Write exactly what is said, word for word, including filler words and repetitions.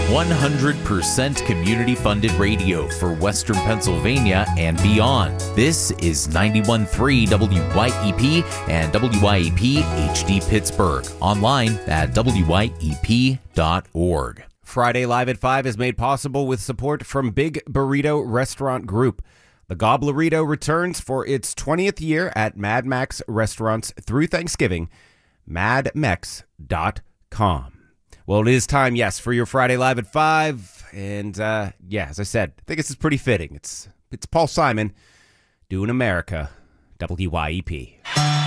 one hundred percent community-funded radio for Western Pennsylvania and beyond. This is ninety-one point three W Y E P and W Y E P H D Pittsburgh. Online at W Y E P dot org. Friday Live at five is made possible with support from Big Burrito Restaurant Group. The Gobblerito returns for its twentieth year at Mad Max restaurants through Thanksgiving. mad mex dot com. Well, it is time, yes, for your Friday Live at five. And, uh, yeah, as I said, I think this is pretty fitting. It's it's Paul Simon doing America, W Y E P.